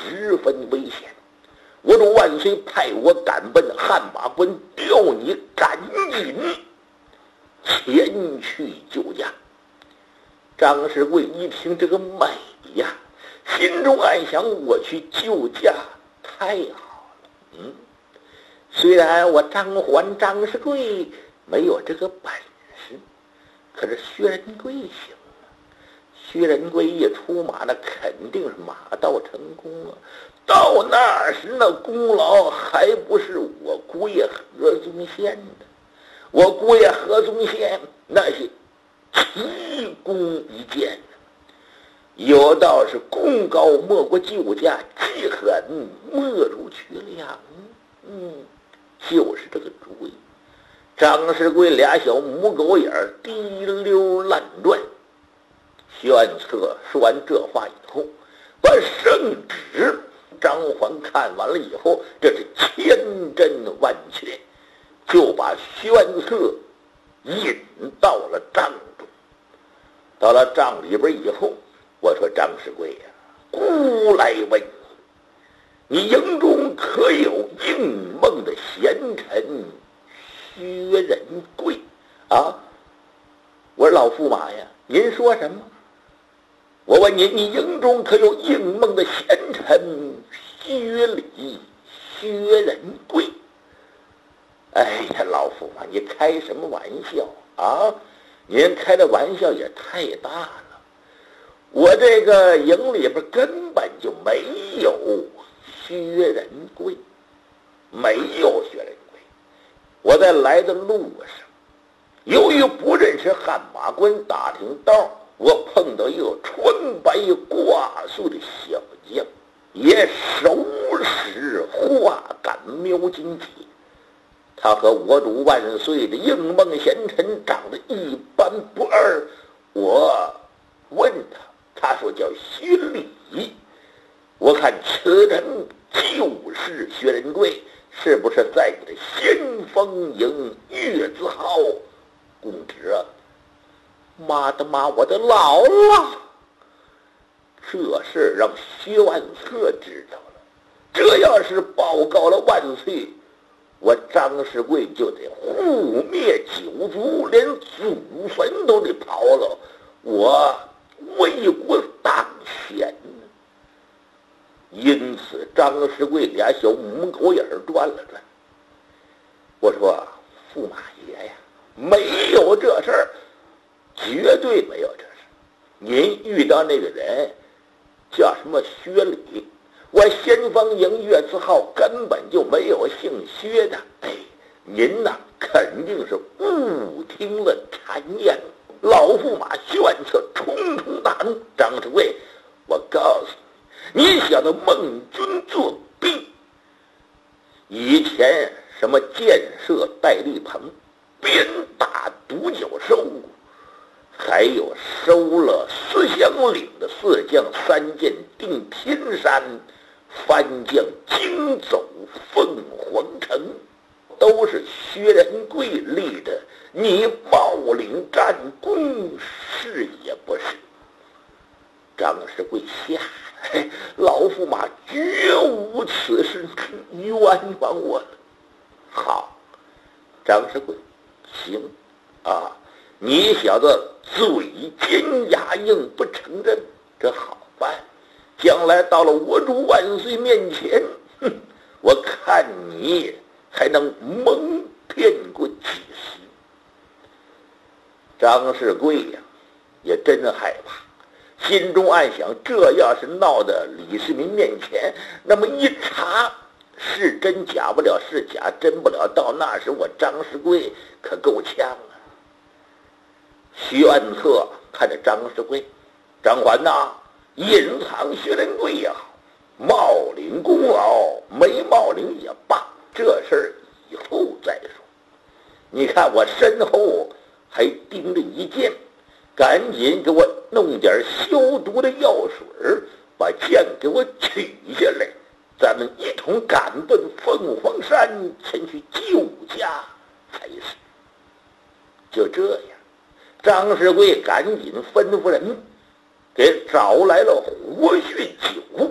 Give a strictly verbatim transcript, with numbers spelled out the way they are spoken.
十分危险。我主万岁派我赶奔汉马关，调你赶紧前去救驾。张世贵一听这个美呀，心中暗想：我去救驾太好了。嗯，虽然我张环张世贵没有这个本事，可是薛仁贵行啊。薛仁贵一出马，那肯定是马到成功啊。到那时那功劳还不是我姑爷何宗宪的？我姑爷何宗宪那是奇功一件，有道是功高莫过救驾，技狠莫如绝粮。嗯，就是这个主意。张世贵俩小母狗眼滴溜乱转。薛安策说完这话以后，把圣旨张环看完了以后，这是千真万确，就把薛安策引到了帐中。到了帐里边以后，我说：张世贵呀、啊，孤来问你，你营中可有应梦的贤臣薛仁贵啊？我说：老驸马呀，您说什么？我问你，你营中可有应梦的贤臣薛礼、薛仁贵？哎呀，老驸马，你开什么玩笑啊？您开的玩笑也太大了。我这个营里边根本就没有薛仁贵，没有薛仁贵。我在来的路上，由于不认识汗马关，打听道，我碰到一个穿白挂素的小将，也手使画杆瞄金戟。他和我主万岁的应梦贤臣长得一般不二。我问他，他说叫薛礼。我看此人就是薛仁贵，是不是在你的先锋营月字号供职啊？妈的妈，我的姥姥！这事让薛万策知道了，这要是报告了万岁，我张世贵就得护灭九族，连祖坟都得刨了，我为国当先。因此张世贵俩小母狗眼转了转。我说：驸马爷呀，没有这事儿，绝对没有这事。您遇到那个人叫什么薛礼，我先锋营月字号根本就没有姓薛的。哎，您呐肯定是误听了谗言。老驸马薛万策冲冲大怒：张世贵，我告诉你，你小子孟军作弊。以前什么建设戴笠棚，鞭打独角兽，还有收了思乡岭的四将三箭定天山，翻将惊走凤凰城，都是薛仁贵立的，你冒领战功，是也不是？张世贵吓得老驸马绝无此事，冤枉我了。好，张世贵，行啊，你小子嘴尖牙硬不承认，这好办。将来到了我主万岁面前，哼，我看你还能蒙骗过几时？张世贵呀、啊，也真害怕，心中暗想：这要是闹到李世民面前，那么一查是真假不了，是假真不了，到那时我张世贵可够呛啊！徐安策看着张世贵，张环呐，隐藏薛仁贵也好，冒领功劳没冒领也罢，这事儿以后再说。你看我身后还盯着一剑，赶紧给我弄点消毒的药水，把剑给我取下来，咱们一同赶奔凤凰山前去救驾才是。就这样，张世贵赶紧吩咐人给找来了活血酒，